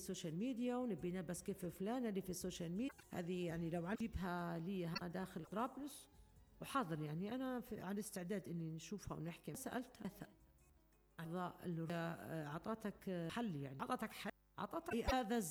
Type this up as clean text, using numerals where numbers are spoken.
السوشيال ميديا ونبي بس كيف فلانة اللي في السوشيال ميديا هذه يعني لو أجيبها لي داخل طرابلس وحاضر يعني أنا على استعداد إني نشوفها ونحكي. سألتها أعضاء أعطتك حل يعني أعطتك حل أعطتك هذا